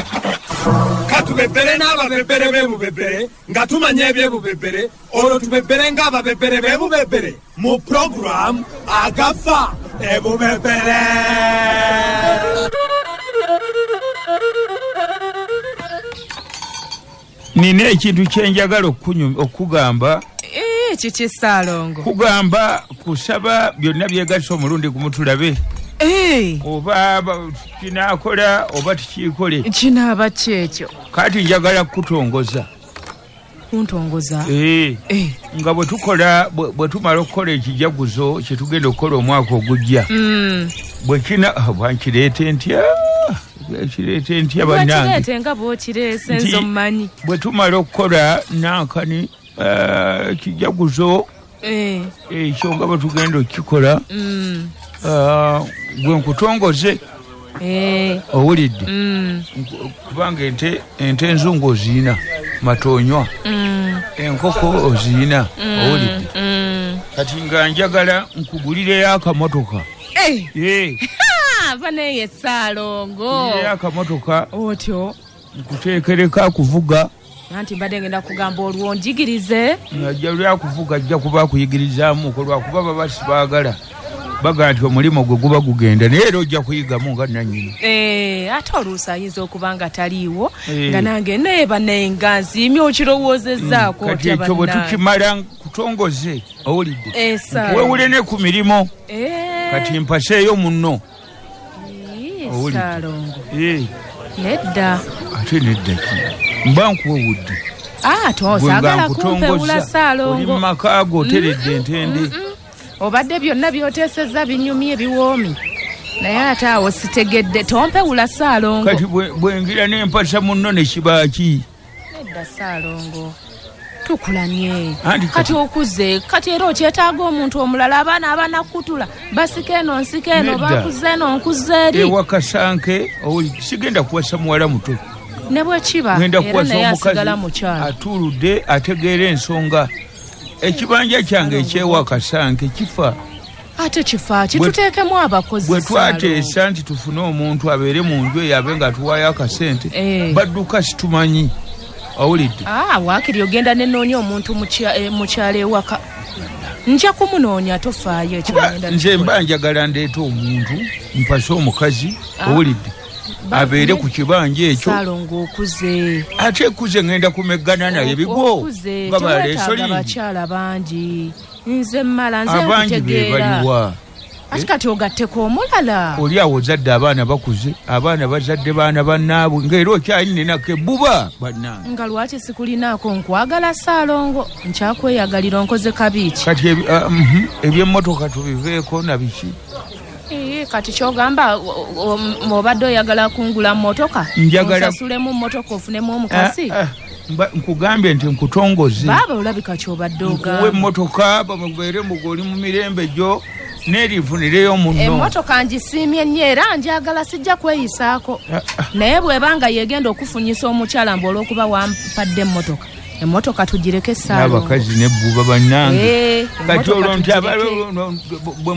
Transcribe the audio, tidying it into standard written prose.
Katubebere n'ababebere b'ebubebere nga tumanya ebyebubebere olwo tubebere ng'ababebere b'ebubebere mu program Agafa Ebubebere. Nina ekintu kyenjagala okugamba. Kiki Ssaalongo? Kugamba kusaba byonna byegasse omulundi gumu tulabe. Oba kinaakola oba tikikole. Kinaaba kyekyo. Kati njagala kutongoza. Kuntongoza? Nga bwe tumala okukola ekijaguzo kye tugenda okukola omwaka ogujja. Bwe kina bwankireete ntya? Kireete ntya bannange? Kireete nga bw'okireese nze omumanyi. Bwe tumala okukola nankani kijaguzo ekyo nga bwe tugenda okukikola gwe nkutongoze owulidde kubanga ente enzungu oziina matonywa enkoko oziina owulidde kati nga njagala nkugulireyo akamotoka baneye Ssaalongo akamotoka otyo nkuteekereka kuvuga anti mbadde ngenda kugamba olwo njigirize najja lyakuvuga ajja kuba kuyigirizaamu lwakuba baba sibaagala baga nti omulimu gwe guba gugenda naye era ojja kuyigamu nga nannyini ate oluusi ayinza okuba nga taliiwo nga nange neeba naye nga nsiimye okirowoozezaako kati ekyo bwe tukimala kutongoze owulidde wewule ne ku mirimu kati mpaseeyo munno Ssaalongo nedda ate nedda ki mba nkuwewudde tosagala kumpewula Ssaalongo oli mumaka go oteredde entende obadde byonna byoteesezza binyumye biwoomi naye ate awo sitegedde tompewula Ssaalongo kati bwengira nempasa munno ne kibaaki nedda Ssaalongo tukulanye kati okuze kati era okyetaaga omuntu omulala abaana abanakutula basika eno nsika eno bakuze eno nkuze eri ewakasanke sigenda kuwasa muwala muto ne bwe kiba era naye asigala mukyala atuuludde ategeera ensonga ekibanja kyange ekyewakasanke kifa ate kifa kituteekemu abakozi bwe twateesa nti tufune omuntu abeere mu nju eyo abe nga tuwaayo akasente badduka situmanyi awulidde waakiri ogenda nenoonya omuntu mukyalo ewaka nja kumunoonya tofaayo ekyo nze mba njagala ndeeta omuntu mpase omukazi owulidde abeere ku kibanja ekyo Ssaalongo okuze ate ekuze ngenda kumeggana naye bigwo nga baleeso lingi abakyala bangi nze mmala nze abangi be baliwa ate kati ogatteko omulala oli awo ozadde abaana bakuze abaana bazadde baana bannaabwe ng'era okyalinenako ebbuba bannange nga lwaki sikulinaako nkwagala Ssaalongo nkyakweyagalira nkoze kabiiki kati ebyemmotoka tubiveeko na biki kati kyogamba obadde oyagala kungula mmotoka osasulemu mmotoka ofunemu omukazi nkugambye nti nkutongoze baaba olabika kyobadde ogamba nkuwe emmotoka bamubeere mugoli mu mirembe gyo n'eriifunireyo munno emmotoka ngisiimye nnyo era njagala sijja kweyisaako naye bw'ebanga yeegenda okufunyisa omukyala mbu olw'okuba wampadde emmotoka tugireke Ssaalongo n'abakazi n'ebbuba bannange kati olwo nti